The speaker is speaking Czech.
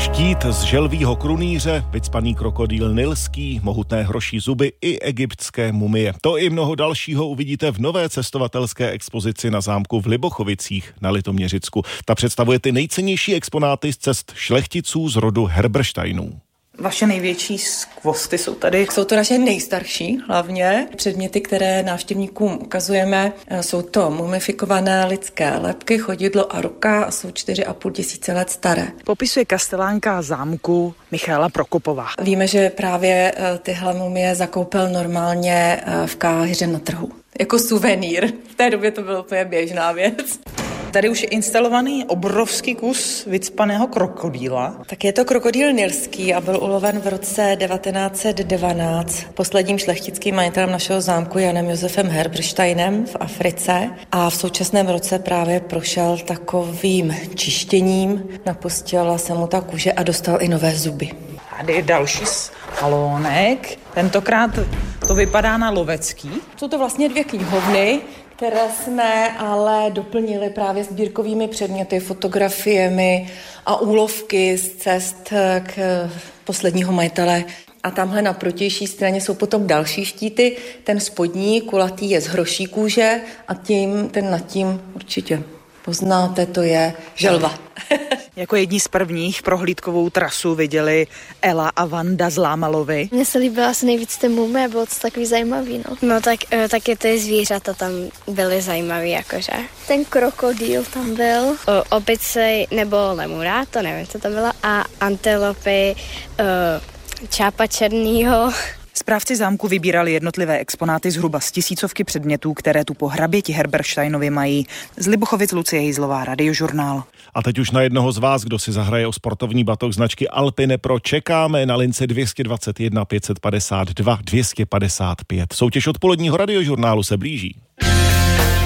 Štít z želvího krunýře, vycpaný krokodýl nilský, mohutné hroší zuby i egyptské mumie. To i mnoho dalšího uvidíte v nové cestovatelské expozici na zámku v Libochovicích na Litoměřicku. Ta představuje ty nejcennější exponáty z cest šlechticů z rodu Herbersteinů. Vaše největší skvosty jsou tady. Jsou to naše nejstarší hlavně. Předměty, které návštěvníkům ukazujeme, jsou to mumifikované lidské lebky, chodidlo a ruka a jsou 4,5 tisíce let staré. Popisuje kastelánka zámku Michaela Prokopová. Víme, že právě tyhle mumie zakoupil normálně v Káhiře na trhu. Jako suvenýr. V té době to bylo úplně běžná věc. Tady už je instalovaný obrovský kus vycpaného krokodýla. Tak je to krokodýl nilský a byl uloven v roce 1912 posledním šlechtickým majitelem našeho zámku Janem Josefem Herbersteinem v Africe a v současném roce právě prošel takovým čištěním, napustila se mu ta kůže a dostal i nové zuby. Tady je další salónek, tentokrát to vypadá na lovecký. Jsou to vlastně 2 knihovny, které jsme ale doplnili právě sbírkovými předměty, fotografiemi a úlovky z cest k posledního majitele. A tamhle na protější straně jsou potom další štíty. Ten spodní, kulatý, je z hroší kůže a ten nad tím určitě poznáte, to je želva. Jako jedni z prvních prohlídkovou trasu viděli Ela a Vanda z Lámalovy. Mně se líbila asi nejvíc ty mumie, bylo to takový zajímavý, no. No tak taky ty zvířata tam byly zajímavý, jakože. Ten krokodýl tam byl. Opice nebo lemura, to nevím, co to bylo, a antilopy, čápa černýho. Správci zámku vybírali jednotlivé exponáty zhruba z 1000 předmětů, které tu po hraběti Herbersteinovi mají. Z Libochovic Lucie Hejzlová, Radiožurnál. A teď už na jednoho z vás, kdo si zahraje o sportovní batoh značky Alpine Pro, čekáme na lince 221 552 255. Soutěž odpoledního Radiožurnálu se blíží.